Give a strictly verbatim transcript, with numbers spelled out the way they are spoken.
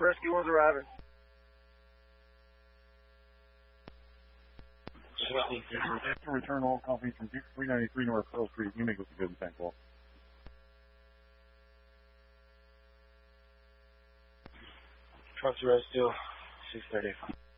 Rescue one's arriving. To return all companies from three ninety-three North Pearl Street. You make this a good tank wall. Trucks rescue, six thirty.